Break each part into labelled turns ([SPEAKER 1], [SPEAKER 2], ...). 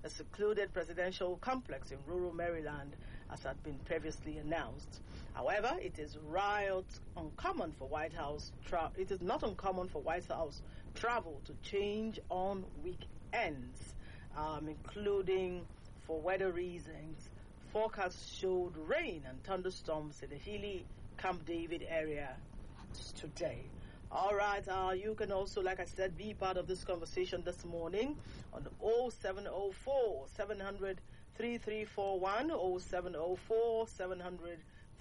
[SPEAKER 1] a secluded presidential complex in rural Maryland, as had been previously announced. However, it is not uncommon for White House travel to change on weekends, including for weather reasons. Forecasts showed rain and thunderstorms in the hilly Camp David area today. All right, you can also, like I said, be part of this conversation this morning on 0704 700 3341, 0704 700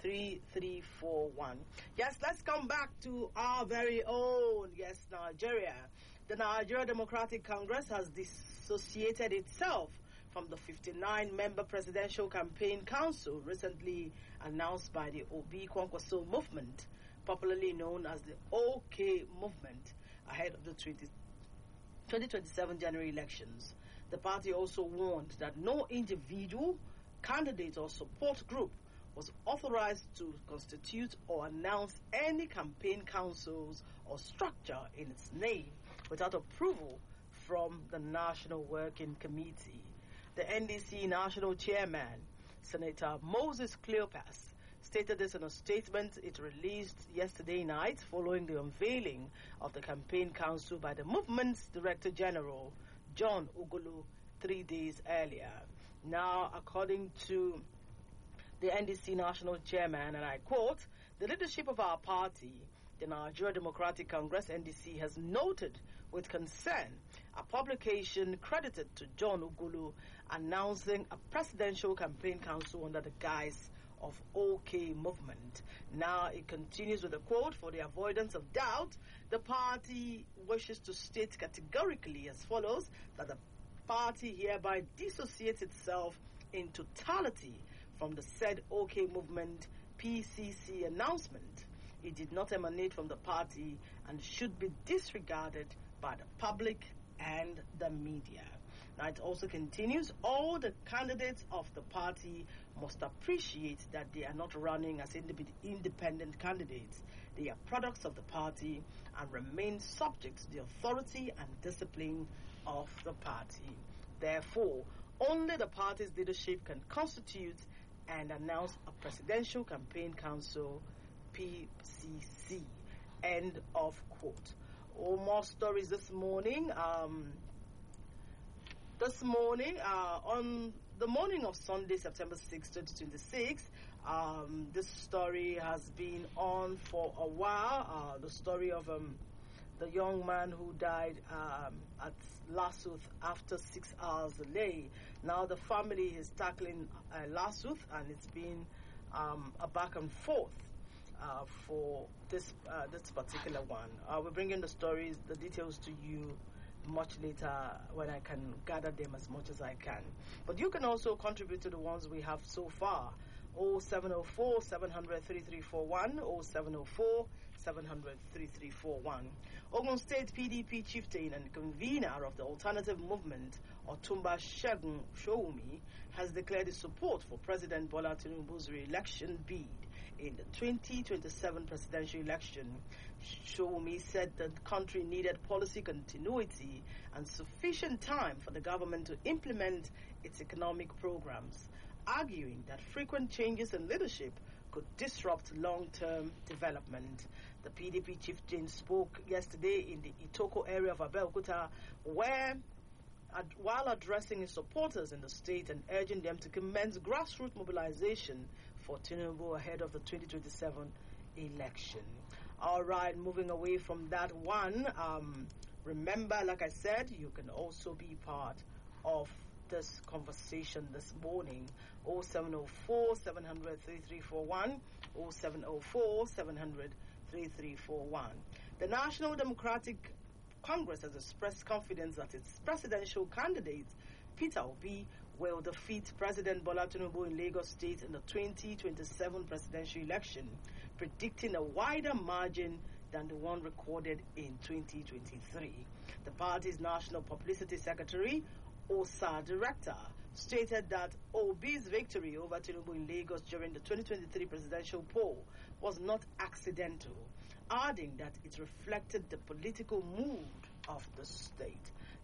[SPEAKER 1] 3341. Yes, let's come back to our very own, Nigeria. The Nigeria Democratic Congress has dissociated itself from the 59-member Presidential Campaign Council recently announced by the Obi Kwankwaso movement, popularly known as the OK movement, ahead of the 2027 January elections. The party also warned that no individual, candidate or support group was authorized to constitute or announce any campaign councils or structure in its name without approval from the National Working Committee. The NDC National Chairman, Senator Moses Cleopas, stated this in a statement it released yesterday night following the unveiling of the campaign council by the movement's Director General, John Ugulu, 3 days earlier. Now, according to the NDC National Chairman, and I quote, "The leadership of our party, the Nigeria Democratic Congress, NDC, has noted with concern a publication credited to John Ugulu announcing a presidential campaign council under the guise of OK movement." Now it continues with a quote, "For the avoidance of doubt, the party wishes to state categorically as follows that the party hereby dissociates itself in totality from the said OK movement PCC announcement. It did not emanate from the party and should be disregarded by the public and the media." Now it also continues, "All the candidates of the party must appreciate that they are not running as independent candidates. They are products of the party and remain subject to the authority and discipline of the party. Therefore, only the party's leadership can constitute and announce a presidential campaign council, PCC." End of quote. More stories this morning. On the morning of Sunday, September 6, 2026, this story has been on for a while. The story of the young man who died at Lassuth after 6 hours delay. Now the family is tackling Lassuth, and it's been a back and forth for this particular one. We're bringing the details to you much later when I can gather them as much as I can. But you can also contribute to the ones we have so far. 0704 700 3341, 0704 700 3341. Ogun State PDP chieftain and convener of the alternative movement, Otumba Segun Showumi, has declared his support for President Bola Tinubu's re-election bid in the 2027 presidential election. Showumi said the country needed policy continuity and sufficient time for the government to implement its economic programs, arguing that frequent changes in leadership could disrupt long-term development. The PDP chieftain spoke yesterday in the Itoko area of Abeokuta, while addressing his supporters in the state and urging them to commence grassroots mobilization for Tinubu ahead of the 2027 election. All right, moving away from that one, remember, like I said, you can also be part of this conversation this morning. 0704 700 3341, 0704 700 3341. The National Democratic Congress has expressed confidence that its presidential candidate, Peter Obi, will defeat President Bola Tinubu in Lagos State in the 2027 presidential election, predicting a wider margin than the one recorded in 2023. The party's National Publicity Secretary, OSA Director, stated that Obi's victory over Tinubu in Lagos during the 2023 presidential poll was not accidental, adding that it reflected the political mood of the state.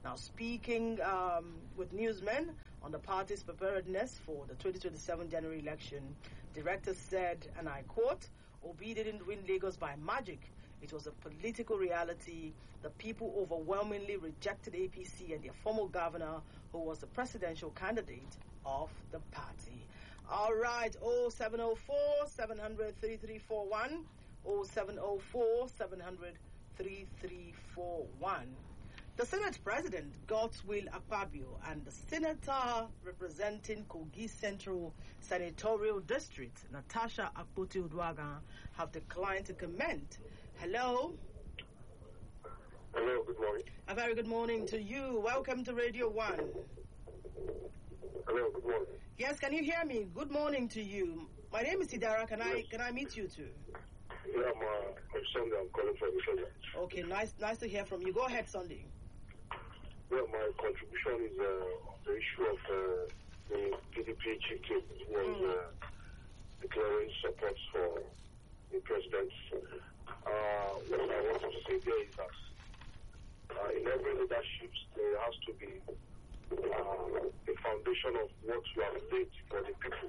[SPEAKER 1] Now, speaking with newsmen on the party's preparedness for the 2027 January election, director said, and I quote, Obi didn't win Lagos by magic. It was a political reality. The people overwhelmingly rejected APC and their former governor, who was the presidential candidate of the party. All right, 0704 700 3341, 0704 700 3341. The Senate President, Godswill Akpabio, and the Senator representing Kogi Central Senatorial District, Natasha Akpoti-Uduaghan, have declined to comment. Hello?
[SPEAKER 2] Hello, good morning.
[SPEAKER 1] A very good morning to you. Welcome to Radio 1.
[SPEAKER 2] Hello, good morning.
[SPEAKER 1] Yes, can you hear me? Good morning to you. My name is Idara. Can I meet you too?
[SPEAKER 2] Yeah, I'm Sunday. I'm calling from the Senate.
[SPEAKER 1] Okay, nice to hear from you. Go ahead, Sunday.
[SPEAKER 2] Well, my contribution is on the issue of the PDP chief who was declaring support for the president. What I wanted to say there is that in every leadership, there has to be a foundation of what you have laid for the people.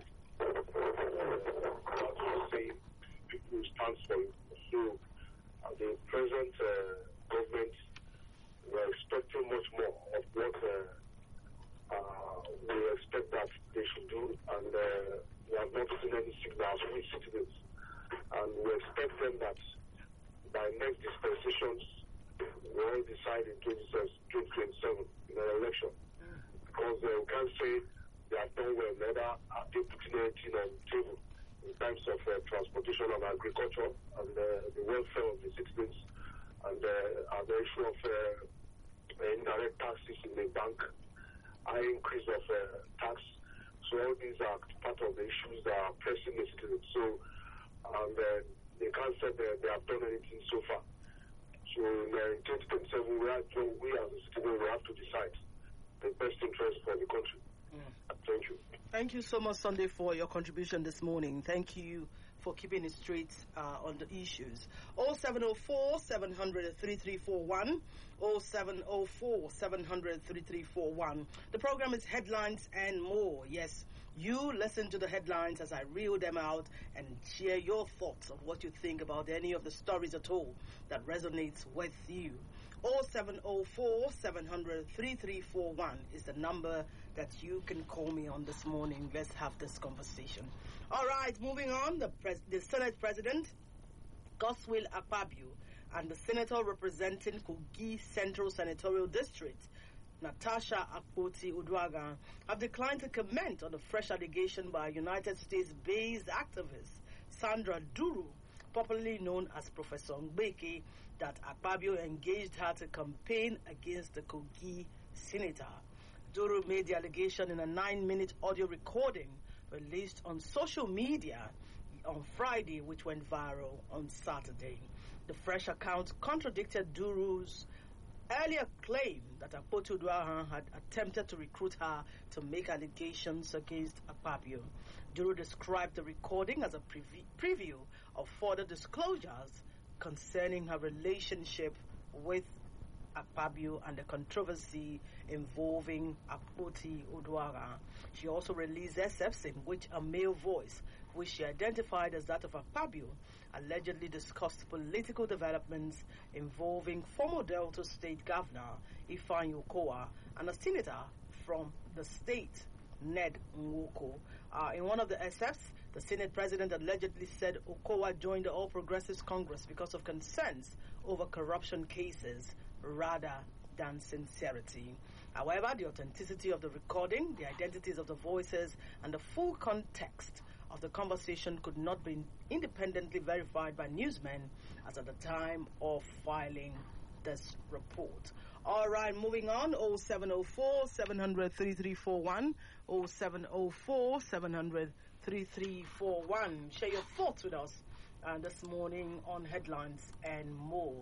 [SPEAKER 2] As you say, people stand for it. So the present government, we are expecting much more of what we expect that they should do, and we have not seen any signals from citizens. And we expect them that by next dispensations, we will decide in 2027 in an election. Because we can't say they have done well, neither are they putting anything on the table in terms of transportation and agriculture and the welfare of the citizens and the issue of indirect taxes in the bank, high increase of tax. So all these are part of the issues that are pressing the citizens. So, and they can't say they have done anything so far. So in 2027, we as a citizen, we have to decide the best interest for the country. Thank you.
[SPEAKER 1] Thank you so much, Sunday, for your contribution this morning. Thank you for keeping it straight on the issues. 0704 700 3341, 0704 700 3341. The program is Headlines and More. Yes, you listen to the headlines as I reel them out and share your thoughts of what you think about any of the stories at all that resonates with you. 0704 700 3341 is the number that you can call me on this morning. Let's have this conversation. All right, moving on. The Senate President, Godswill Akpabio, and the Senator representing Kogi Central Senatorial District, Natasha Akpoti-Uduaghan, have declined to comment on the fresh allegation by United States-based activist Sandra Duru, popularly known as Professor Ngbeke, that Akpabio engaged her to campaign against the Kogi senator. Duru made the allegation in a 9-minute audio recording released on social media on Friday, which went viral on Saturday. The fresh account contradicted Duru's earlier claim that Akpoti-Uduaghan had attempted to recruit her to make allegations against Akpabio. Duru described the recording as a preview of further disclosures concerning her relationship with Akpabio and the controversy involving Akpoti-Uduaghan. She also released excerpts in which a male voice, which she identified as that of Akpabio, allegedly discussed political developments involving former Delta State Governor Ifeanyi Okowa and a senator from the state, Ned Nwoko. In one of the excerpts, the Senate President allegedly said Okowa joined the All Progressives Congress because of concerns over corruption cases rather than sincerity. However, the authenticity of the recording, the identities of the voices, and the full context of the conversation could not be independently verified by newsmen as at the time of filing this report. All right, moving on, 0704 700 3341, 0704 700 3341. Share your thoughts with us this morning on Headlines and More.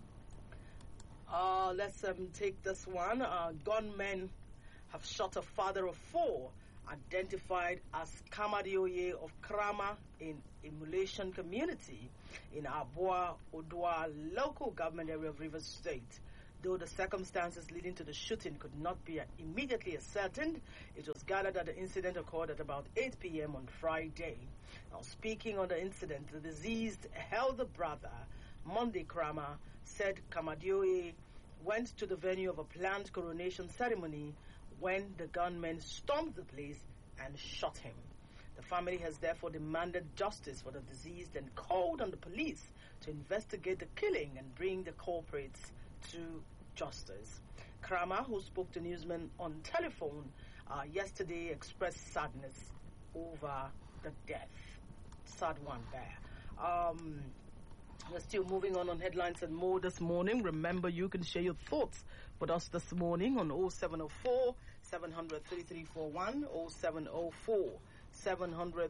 [SPEAKER 1] Let's take this one. Gunmen have shot a father of 4, identified as Kamadioye of Krama in Emulation Community in Abua Odua local government area of Rivers State. Though the circumstances leading to the shooting could not be immediately ascertained, it was gathered that the incident occurred at about 8 p.m. on Friday. Now, speaking on the incident, the deceased elder brother, Monday Kramer, said Kamadioe went to the venue of a planned coronation ceremony when the gunmen stormed the place and shot him. The family has therefore demanded justice for the deceased and called on the police to investigate the killing and bring the culprits to justice. Kramer, who spoke to newsmen on telephone yesterday, expressed sadness over the death. Sad one there. We're still moving on headlines and more this morning. Remember, you can share your thoughts with us this morning on 0704 700 3341, 0704 700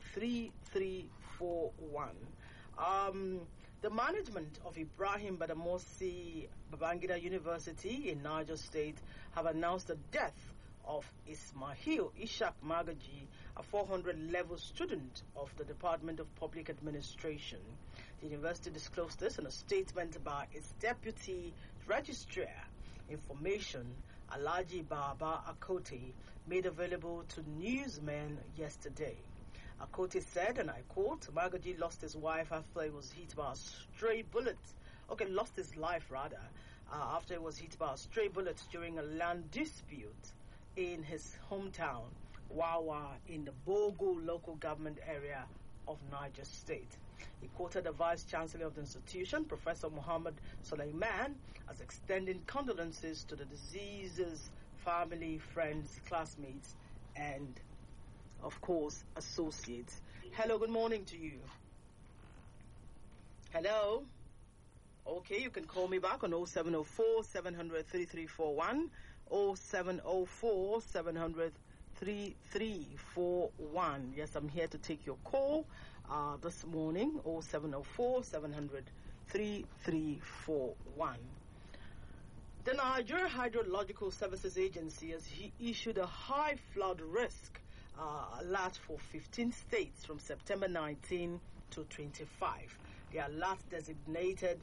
[SPEAKER 1] 3341. The management of Ibrahim Badamasi Babangida University in Niger State have announced the death of Ismail Ishaq Magaji, a 400-level student of the Department of Public Administration. The university disclosed this in a statement by its deputy registrar information, Alhaji Baba Akote, made available to newsmen yesterday. Akote said, and I quote, Magaji lost his wife after he was hit by a stray bullet. Lost his life rather, after he was hit by a stray bullet during a land dispute in his hometown, Wawa, in the Bogo local government area of Niger State. He quoted the Vice Chancellor of the institution, Professor Muhammad Suleiman, as extending condolences to the deceased's family, friends, classmates, and, of course, associates. Hello, good morning to you. Hello? Okay, you can call me back on 0704 700 3341, 0704 700 3341. Yes, I'm here to take your call this morning, 0704 700 3341. The Nigeria Hydrological Services Agency has issued a high flood risk alert for 15 states from September 19 to 25. The alert designated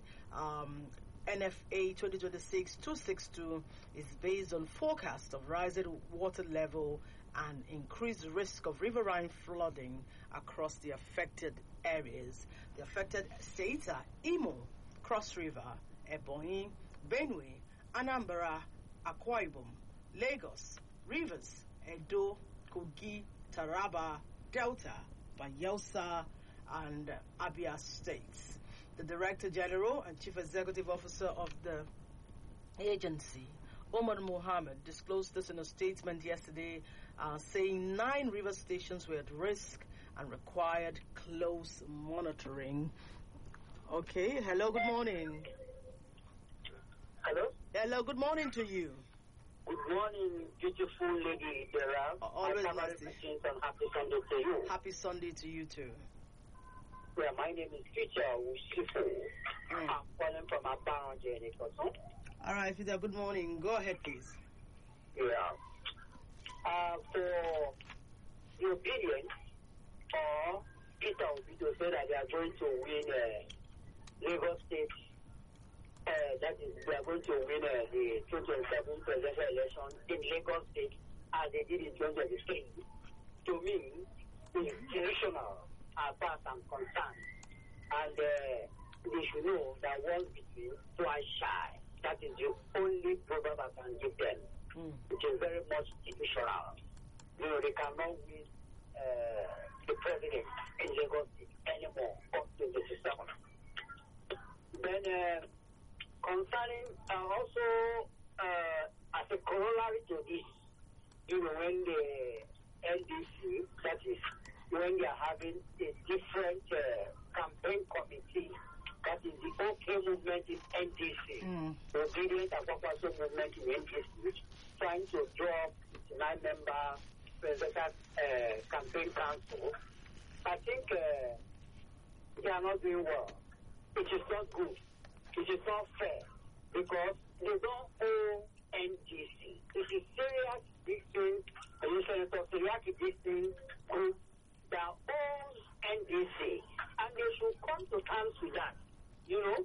[SPEAKER 1] NFA 2026-262 is based on forecasts of rising water level and increased risk of riverine flooding across the affected areas. The affected states are Imo, Cross River, Ebonyi, Benue, Anambra, Akwa Ibom, Lagos, Rivers, Edo, Kogi, Taraba, Delta, Bayelsa, and Abia states. The Director General and Chief Executive Officer of the agency, Omar Mohammed, disclosed this in a statement yesterday, saying 9 river stations were at risk and required close monitoring. Okay, hello, good morning.
[SPEAKER 2] Hello?
[SPEAKER 1] Hello, good morning to you.
[SPEAKER 2] Good morning, beautiful lady Dera.
[SPEAKER 1] Always nice to
[SPEAKER 2] and happy Sunday to you.
[SPEAKER 1] Happy Sunday to you too.
[SPEAKER 2] Yeah, my name is Teacher Ushifu. I'm calling from Abang.
[SPEAKER 1] All right, Peter, good morning. Go ahead, please.
[SPEAKER 2] Yeah. For the opinion, Peter Obido said that they are going to win Lagos State. That is, they are going to win the 2027 presidential election in Lagos State as they did in 2023. To me, it's traditional as far as I'm concerned. And they should know that once between, twice shy. That is the only proverb I can give them, which is very much traditional. You know, they cannot win the president in Lagos State anymore up to the 27th. Then, concerning also as a corollary to this, you know, when the NDC, that is, when they are having a different campaign committee, that is the OK movement in NDC, the Obedient and Purposeful movement in NDC, trying to draw 9-member presidential campaign council. I think they are not doing well. It is not good. It is not fair because they don't owe NDC. It is serious this thing, and you say this thing group that owns NDC, and they should come to terms with that. You know,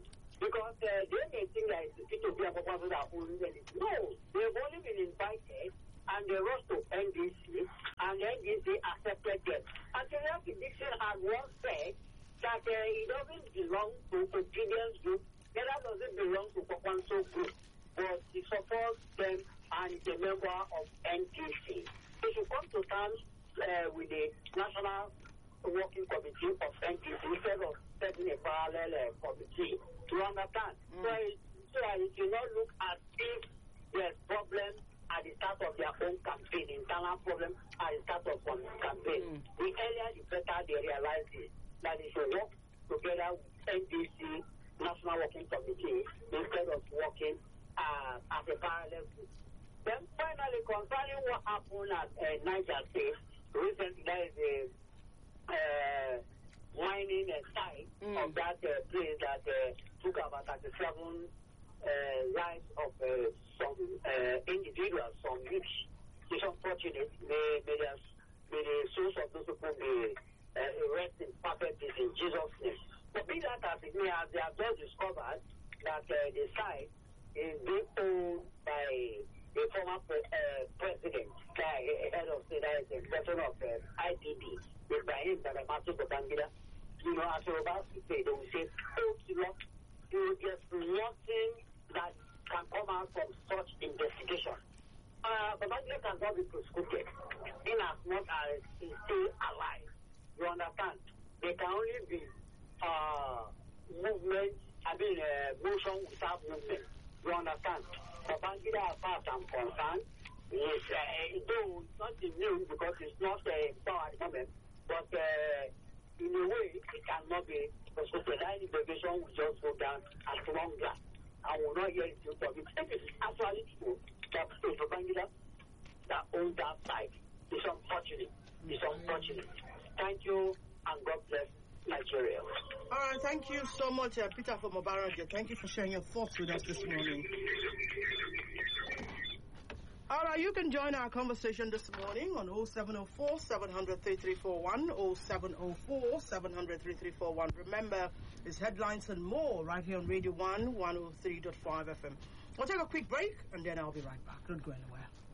[SPEAKER 3] Because they may think that it's to be a proposal that only no, they've only been invited and they rushed to NDC and NDC accepted them. And the Dixon had once said that it doesn't belong to Obedience Group, neither does it belong to Kwakwanso Group, but it supports them and is a member of NDC. They should come to terms with the National Working Committee of NDC instead of setting a parallel committee. To understand? So it will not look as if there's problem at the start of their own campaign, internal problem at the start of one campaign. The earlier the better they realize it, that they should work together with NDC, National Working Committee, instead of working as a parallel group. Then finally, concerning what happened at Niger State, recently there is a mining site of that place that took about 37 lives of some individuals, some youths. It's unfortunate. May the souls of those people be rest in perfect peace in Jesus' name. But be that as it may, as they have just discovered that the site is being owned by a former president, head of state, the president of IPB, Ibrahim Babangida. You know, as we're about to say, they will say, there's nothing that can come out from such investigation. Babangida cannot be prosecuted in as much as he's still alive. You understand? There can only be motion without movement. You understand? Babangida, as far as I'm concerned, is, though it's not immune because it's not power at the moment, but in a way, it cannot be prosecuted. That investigation will just go down as one glass. I will not hear it from it. It is actually true that it's Babangida that owns that site. It's unfortunate. It's unfortunate. Thank you, and God bless Nigeria.
[SPEAKER 1] All right, thank you so much, Peter from Obaranja. Thank you for sharing your thoughts with us this morning. All right, you can join our conversation this morning on 0704 700 3341, 0704 700 3341. Remember, it's headlines and more right here on Radio 1 103.5 FM. We'll take a quick break, and then I'll be right back. Don't go anywhere.